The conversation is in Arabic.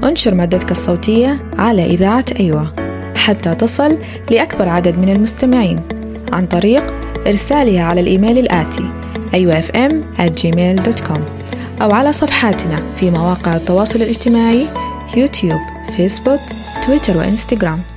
انشر مادتك الصوتية على إذاعة أيوة حتى تصل لأكبر عدد من المستمعين عن طريق إرسالها على الإيميل الآتي ayuafm@gmail.com أو على صفحاتنا في مواقع التواصل الاجتماعي يوتيوب، فيسبوك، تويتر وإنستغرام.